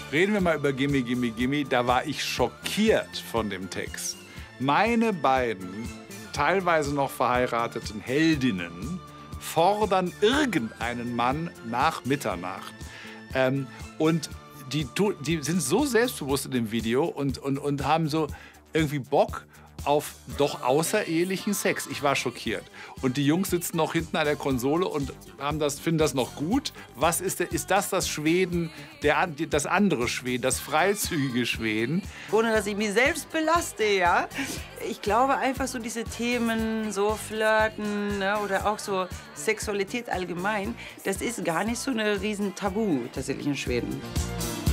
Reden wir mal über Gimme, Gimme, Gimme. Da war ich schockiert von dem Text. Meine beiden teilweise noch verheirateten Heldinnen fordern irgendeinen Mann nach Mitternacht. Und die sind so selbstbewusst in dem Video und haben so irgendwie Bock auf doch außerehelichen Sex. Ich war schockiert. Und die Jungs sitzen noch hinten an der Konsole und finden das noch gut. Was ist das Schweden, das andere Schweden, das freizügige Schweden? Ohne, dass ich mich selbst belaste, ja. Ich glaube einfach so diese Themen, so Flirten, ne, oder auch so Sexualität allgemein, das ist gar nicht so eine riesen Tabu tatsächlich in Schweden.